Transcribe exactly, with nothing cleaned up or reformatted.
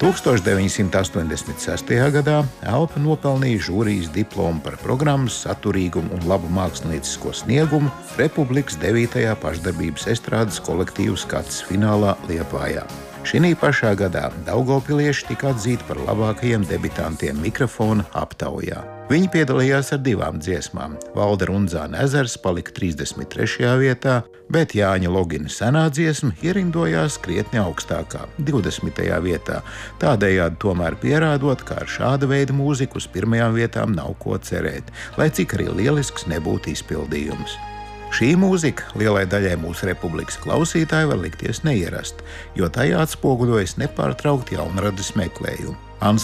tūkstoš deviņsimt astoņdesmit sestajā gadā Elpa nopelnīja žūrijas diplomu par programmas saturīgumu un labu māksliniecisko sniegumu Republikas devītajā pašdarbības estrādes kolektīvu skats finālā Liepājā. Šinī pašā gadā daugavpilieši tika atzīti par labākajiem debitantiem mikrofona aptaujā. Viņi piedalījās ar divām dziesmām. Valda Rundzāna ezers palika trīsdesmit trešajā vietā, bet Jāņa Logina senā dziesma ierindojās krietni augstākā, divdesmitajā vietā, tādējādi tomēr pierādot, ka ar šāda veida mūziku uz pirmajām vietām nav ko cerēt, lai cik arī lielisks nebūtu izpildījums. Šī mūzika lielai daļai mūsu republikas klausītāji var likties neierasta, jo tajā atspoguļojas nepārtraukti jaunradas meklējumi.